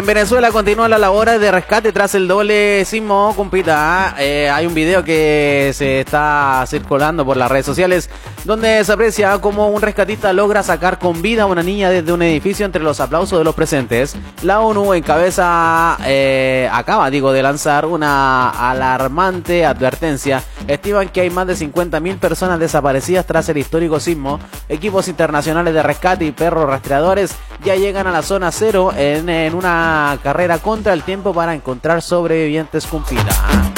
En Venezuela continúa la labor de rescate tras el doble sismo, compita. Hay un video que se está circulando por las redes sociales donde se aprecia cómo un rescatista logra sacar con vida a una niña desde un edificio entre los aplausos de los presentes. La ONU acaba de lanzar una alarmante advertencia. Estiman que hay más de 50.000 personas desaparecidas tras el histórico sismo. Equipos internacionales de rescate y perros rastreadores ya llegan a la zona cero en una carrera contra el tiempo para encontrar sobrevivientes, compita.